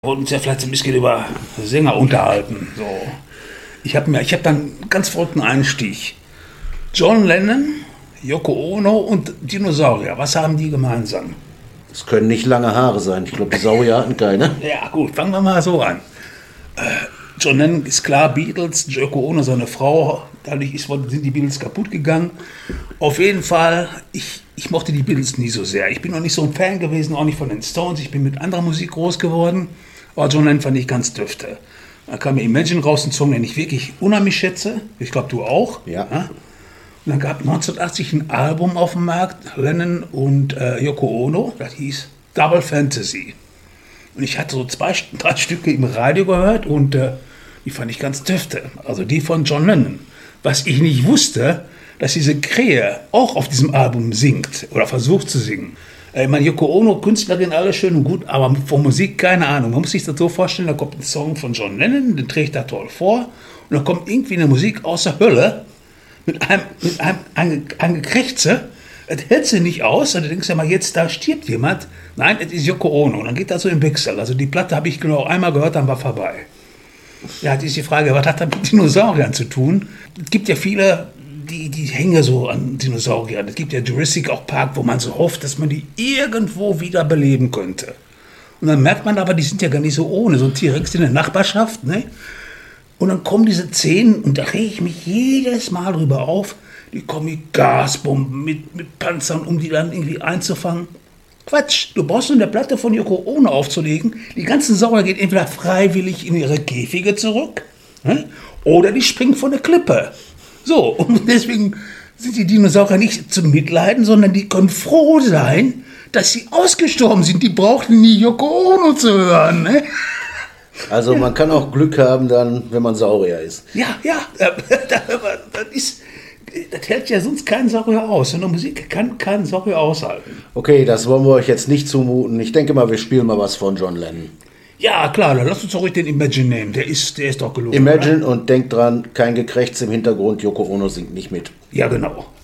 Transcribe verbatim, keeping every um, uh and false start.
Und uns ja vielleicht ein bisschen über Sänger unterhalten. So. Ich habe mir, ich habe dann einen ganz verrückten Einstieg. John Lennon, Yoko Ono und Dinosaurier. Was haben die gemeinsam? Es können nicht lange Haare sein. Ich glaube, die Saurier hatten keine. Ja, gut, fangen wir mal so an. Äh, John Lennon ist klar, Beatles, Yoko Ono, seine Frau. Dadurch ist, sind die Beatles kaputt gegangen. Auf jeden Fall, ich, ich mochte die Beatles nie so sehr. Ich bin noch nicht so ein Fan gewesen, auch nicht von den Stones. Ich bin mit anderer Musik groß geworden. Aber John Lennon fand ich ganz dürfte. Da kam mir Imagine raus, ein Song, den ich wirklich unheimlich schätze. Ich glaube, du auch. Ja. ja? Und dann gab neunzehnhundertachtzig ein Album auf dem Markt, Lennon und äh, Yoko Ono. Das hieß Double Fantasy. Und ich hatte so zwei, drei Stücke im Radio gehört und äh, die fand ich ganz dürfte. Also die von John Lennon. Was ich nicht wusste, dass diese Krähe auch auf diesem Album singt oder versucht zu singen. Ich meine, Yoko Ono, Künstlerin, alles schön und gut, aber von Musik keine Ahnung. Man muss sich das so vorstellen, da kommt ein Song von John Lennon, den trägt er toll vor und dann kommt irgendwie eine Musik aus der Hölle mit einem, mit einem ange, angekrächze. Das hält sie nicht aus, und du denkst ja mal, jetzt da stirbt jemand. Nein, es ist Yoko Ono und dann geht das so im Wechsel. Also die Platte habe ich genau einmal gehört, dann war vorbei. Ja, jetzt ist die Frage, was hat das mit Dinosauriern zu tun? Es gibt ja viele... Die, die hängen so an Dinosauriern. Es gibt ja Jurassic auch Park, wo man so hofft, dass man die irgendwo wieder beleben könnte. Und dann merkt man aber, die sind ja gar nicht so ohne. So ein T-Rex in der Nachbarschaft. Ne? Und dann kommen diese Szenen, und da rege ich mich jedes Mal drüber auf, die kommen mit Gasbomben, mit, mit Panzern, um die dann irgendwie einzufangen. Quatsch, du brauchst nur eine Platte von Yoko Ono aufzulegen. Die ganzen Saurier gehen entweder freiwillig in ihre Käfige zurück, ne? Oder die springen von der Klippe. So, und deswegen sind die Dinosaurier nicht zum Mitleiden, sondern die können froh sein, dass sie ausgestorben sind. Die brauchten nie Yoko Ono zu hören. Ne? Also man kann auch Glück haben dann, wenn man Saurier ist. Ja, ja, das, ist, das hält ja sonst kein Saurier aus. So eine Musik kann kein Saurier aushalten. Okay, das wollen wir euch jetzt nicht zumuten. Ich denke mal, wir spielen mal was von John Lennon. Ja, klar, dann lass uns doch ruhig den Imagine nehmen. Der ist, der ist doch gelungen. Imagine, oder? Und denkt dran, kein Gekrächz im Hintergrund. Yoko Ono singt nicht mit. Ja, genau.